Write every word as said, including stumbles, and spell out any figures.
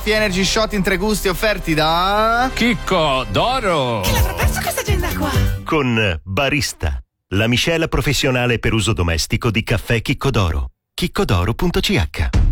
Coffee Energy Shot in tre gusti offerti da Chicco d'Oro. Chi l'avrà perso questa agenda qua? Con Barista, la miscela professionale per uso domestico di caffè Chicco d'Oro. chicco d'oro punto c h